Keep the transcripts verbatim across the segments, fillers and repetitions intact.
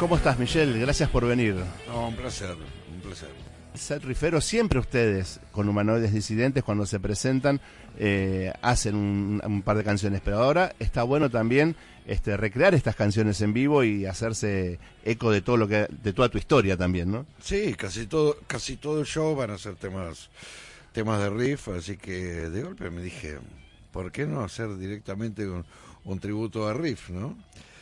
¿Cómo estás, Michelle? Gracias por venir. No, un placer, un placer. Set Rifero, siempre ustedes con Humanoides Disidentes cuando se presentan eh, hacen un, un par de canciones, pero ahora está bueno también este, recrear estas canciones en vivo y hacerse eco de todo lo que, de toda tu historia también, ¿no? Sí, casi todo, casi todo el show van a ser temas, temas de riff, así que de golpe me dije, ¿por qué no hacer directamente un, un tributo a riff, no?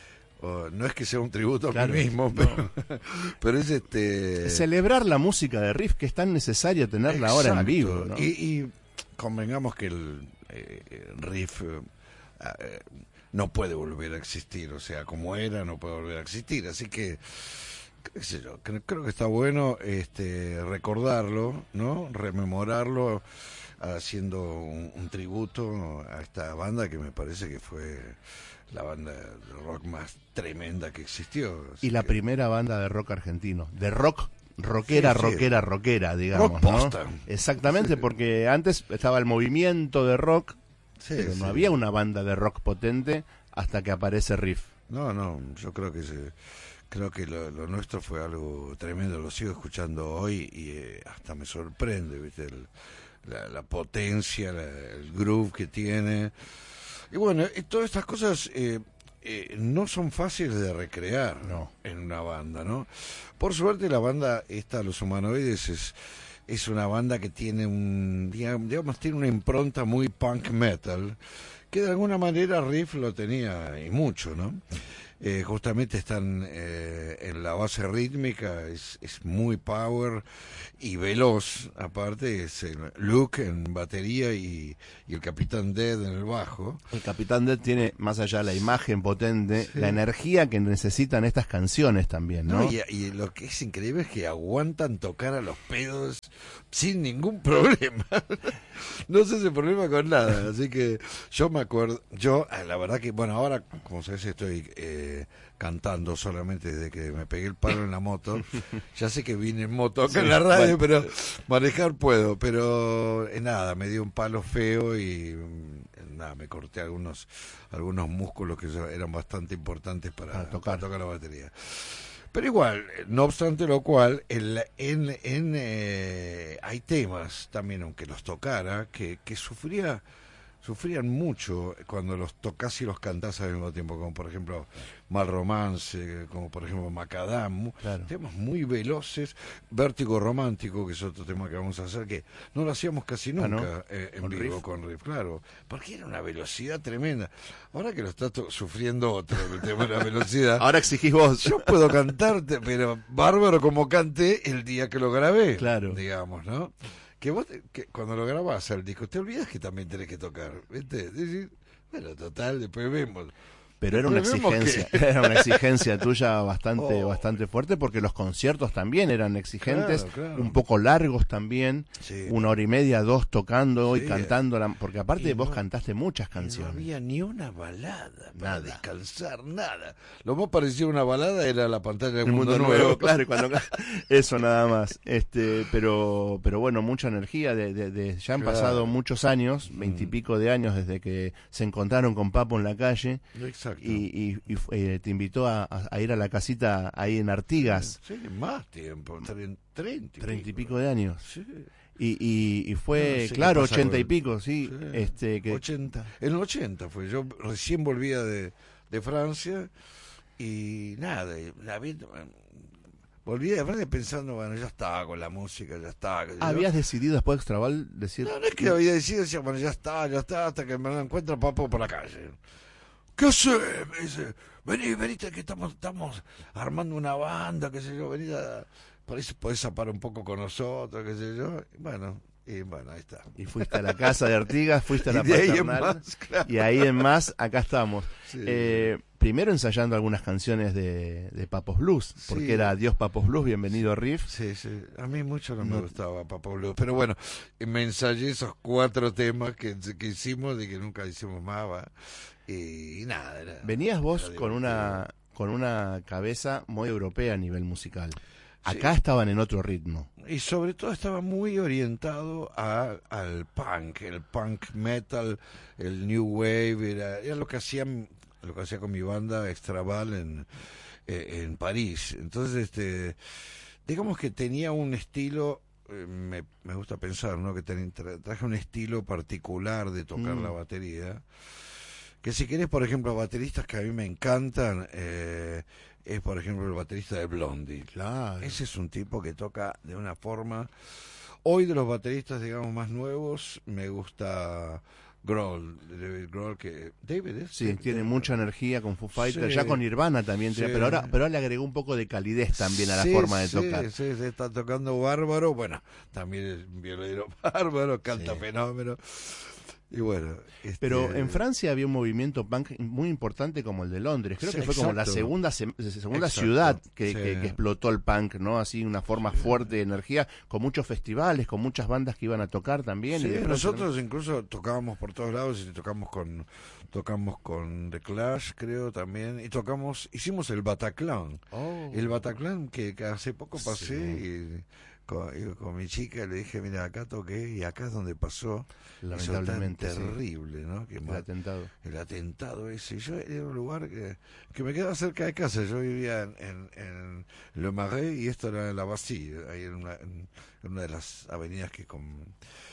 O, no es que sea un tributo a claro, mí mismo, no. pero, pero es este... celebrar la música de riff, que es tan necesaria tenerla Exacto. ahora en vivo, ¿no? Y, y convengamos que el eh, riff eh, no puede volver a existir, o sea, como era, no puede volver a existir, así que, qué sé yo, creo, creo que está bueno este recordarlo, ¿no? Rememorarlo, haciendo un, un tributo a esta banda que me parece que fue la banda de rock más tremenda que existió. Y la que... primera primera banda de rock argentino, de rock, rockera, sí, sí. rockera, rockera, digamos, rock ¿no? posta. Exactamente, sí. Porque antes estaba el movimiento de rock, sí, pero no sí. había una banda de rock potente hasta que aparece Riff. No, no, yo creo que se, creo que lo, lo nuestro fue algo tremendo, lo sigo escuchando hoy y eh, hasta me sorprende, ¿viste? El, la, la potencia, la, el groove que tiene. Y bueno, y todas estas cosas eh, eh, no son fáciles de recrear no. en una banda, ¿no? Por suerte la banda esta, Los Humanoides, es, es una banda que tiene un, digamos, tiene una impronta muy punk metal, que de alguna manera Riff lo tenía y mucho, ¿no? Eh, justamente están eh, en la base rítmica, es, es muy power y veloz, aparte es el Luke en batería y, y el Capitán Dead en el bajo. El Capitán Dead tiene, más allá de la imagen potente, sí. la energía que necesitan estas canciones también, ¿no? no y, y lo que es increíble es que aguantan tocar a los pedos sin ningún problema. No se hace problema con nada, así que yo me acuerdo, yo la verdad que, bueno, ahora como sabes estoy eh, cantando solamente desde que me pegué el palo en la moto, ya sé que vine en moto acá sí, en la radio, bueno. Pero manejar puedo, pero eh, nada, me dio un palo feo y eh, nada, me corté algunos algunos músculos que eran bastante importantes para, para, tocar. para tocar la batería. Pero igual, no obstante lo cual, en, en, en eh, hay temas también, aunque los tocara, que, que sufría, sufrían mucho cuando los tocas y los cantás al mismo tiempo, como por ejemplo Mal Romance, como por ejemplo Macadam, claro. Temas muy veloces, Vértigo Romántico, que es otro tema que vamos a hacer, que no lo hacíamos casi nunca ah, ¿no? eh, en ¿Con vivo riff? Con Riff, claro, porque era una velocidad tremenda. Ahora que lo está sufriendo otro, el tema de la velocidad. Ahora exigís vos. Yo puedo cantarte, pero bárbaro como canté el día que lo grabé, claro. digamos, ¿no? Que vos, que cuando lo grabás al disco, te olvidás que también tenés que tocar, ¿viste? Decir, bueno, total, después vemos. Pero era una exigencia, que... era una exigencia tuya bastante, oh. bastante fuerte, porque los conciertos también eran exigentes, claro, claro. un poco largos también, sí. una hora y media, dos tocando sí. y cantando, la... porque aparte y vos no, cantaste muchas canciones. No había ni una balada para nada. descansar, nada. Lo más parecido a una balada era la pantalla del El mundo, mundo nuevo. nuevo, claro, cuando eso nada más. Este, pero, pero bueno, mucha energía. De, de, de ya han claro. pasado muchos años, veintipico de años desde que se encontraron con Papo en la calle. Exacto. Y, y, y eh, te invitó a, a ir a la casita ahí en Artigas. Sí, más tiempo, treinta y pico de años. Sí. Y, y, y fue, no, no sé claro, ochenta y pico, sí. sí. Este, que... ochenta. En el ochenta fue. Yo recién volvía de, de Francia y nada, la vi, volví de Francia pensando, bueno, ya estaba con la música, ya estaba. Ah, ¿habías decidido después de Extraval decir? No, no es que había decidido, decía, bueno, ya está, ya está, hasta que me lo encuentro Papo por la calle. ¿Qué haces? Me dice, vení, venite que estamos, estamos armando una banda, qué sé yo, vení a... Por eso podés zapar un poco con nosotros, qué sé yo. Y bueno, y bueno, ahí está. Y fuiste a la casa de Artigas, fuiste a la paternal. Claro. Y ahí en más, acá estamos. Sí. Eh, primero ensayando algunas canciones de, de Papos Blues, porque sí. era Adiós Papos Blues, bienvenido Riff. Sí, sí. A mí mucho no, no. me gustaba Papos Blues, pero bueno, me ensayé esos cuatro temas que, que hicimos y que nunca hicimos más, ¿va? Y, y nada. Era, Venías vos era con una con una cabeza muy europea a nivel musical. Acá sí. estaban en otro ritmo. Y sobre todo estaba muy orientado a, al punk, el punk metal, el new wave, era, era lo que hacían, lo que hacía con mi banda Extraval en, eh, en París. Entonces, este, digamos que tenía un estilo, eh, me, me gusta pensar, ¿no? Que ten, tra, traje un estilo particular de tocar mm. la batería. Que si querés, por ejemplo, bateristas que a mí me encantan, eh, es por ejemplo el baterista de Blondie. Claro. Ese es un tipo que toca de una forma. Hoy de los bateristas, digamos, más nuevos, me gusta Grohl, David Grohl, que David es. Sí, tiene David, mucha energía con Foo Fighters, sí, ya con Nirvana también, sí. tenía, pero ahora pero ahora le agregó un poco de calidez también a sí, la forma de sí, tocar. Sí, sí, está tocando bárbaro, bueno, también es un violero bárbaro, canta sí. fenómeno. Y bueno, este... pero en Francia había un movimiento punk muy importante como el de Londres. Creo sí, que fue exacto. como la segunda segunda exacto. ciudad que, sí. que, que explotó el punk, ¿no? Así una forma fuerte de energía, con muchos festivales, con muchas bandas que iban a tocar también. Sí, y nosotros también... incluso tocábamos por todos lados y tocamos con tocamos con The Clash, creo también, y tocamos, hicimos el Bataclan. Oh. El Bataclan que, que hace poco pasé sí. y Con, con mi chica le dije, mira, acá toqué y acá es donde pasó. Lamentablemente, eso tan terrible, sí. ¿no? Que el mal, atentado. El atentado ese. Yo era un lugar que, que me quedaba cerca de casa. Yo vivía en, en, en Le Marais y esto era en la Bastille, ahí en una, en una de las avenidas que con,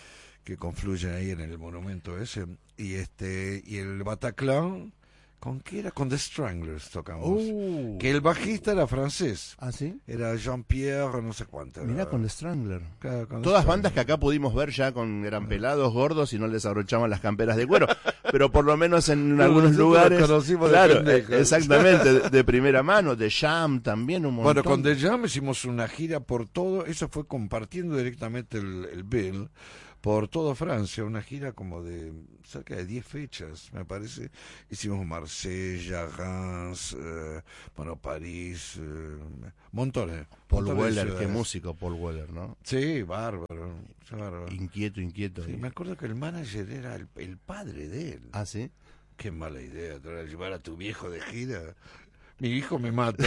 que confluyen ahí en el monumento ese. Y este y el Bataclan, ¿con qué era? Con The Stranglers tocamos. Uh. Que el bajista era francés. ¿Ah, sí? Era Jean-Pierre, no sé cuánto. Mirá, con The Strangler. Claro, con Todas The bandas que acá pudimos ver ya con eran pelados, gordos y no les abrochaban las camperas de cuero. Pero por lo menos en pero algunos lugares. Claro, de exactamente, de, de primera mano. The Jam también, un montón. Bueno, con The Jam hicimos una gira por todo. Eso fue compartiendo directamente el, el bill. Por toda Francia, una gira como de cerca de diez fechas, me parece. Hicimos Marsella, Reims, eh, bueno, París, eh, montones. Paul montones Weller, qué músico Paul Weller, ¿no? Sí, bárbaro, bárbaro. Inquieto, inquieto. Sí, me acuerdo que el manager era el, el padre de él. ¿Ah, sí? Qué mala idea, te vas a llevar a tu viejo de gira. Mi hijo me mata.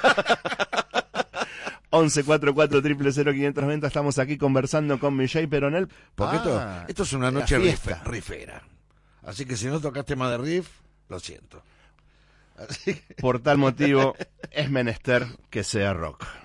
once cuarenta y cuatro, cero cero quinientos noventa, estamos aquí conversando con Michelle Peronel. Porque ah, esto, esto es una noche rife, rifera. Así que si no tocaste más de riff, lo siento. Así que... Por tal motivo, es menester que sea rock.